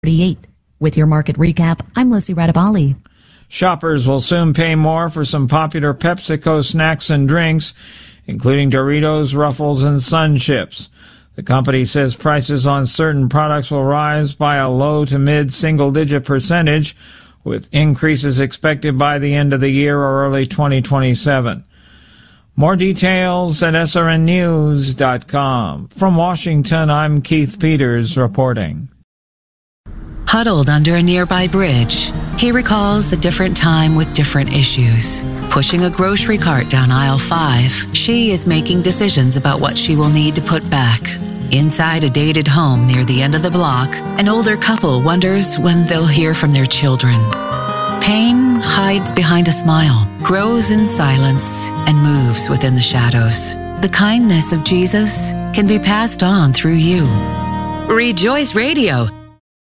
38. With your market recap, I'm Lizzie Radabali. Shoppers will soon pay more for some popular PepsiCo snacks and drinks, including Doritos, Ruffles, and Sun Chips. The company says prices on certain products will rise by a low to mid single-digit percentage, with increases expected by the end of the year or early 2027. More details at srnnews.com. From Washington, I'm Keith Peters reporting. Huddled under a nearby bridge, he recalls a different time with different issues. Pushing a grocery cart down aisle 5, she is making decisions about what she will need to put back. Inside a dated home near the end of the block, an older couple wonders when they'll hear from their children. Pain hides behind a smile, grows in silence, and moves within the shadows. The kindness of Jesus can be passed on through you. Rejoice Radio,